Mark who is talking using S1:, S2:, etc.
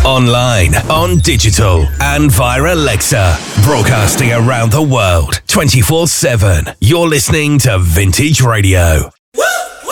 S1: Online, on digital, and via Alexa. Broadcasting around the world, 24/7. You're listening to Vintage Radio. Woo!